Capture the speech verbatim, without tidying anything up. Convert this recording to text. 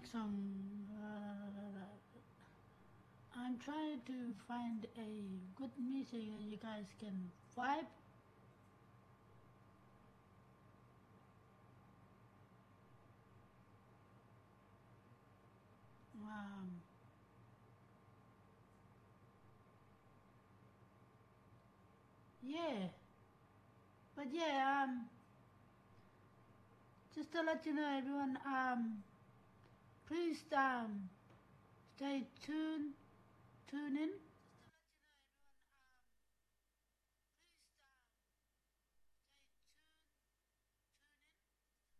next song, uh, I'm trying to find a good music that you guys can vibe. Um, yeah, but yeah, um, just to let you know, everyone, um, please um, stay tuned, tune in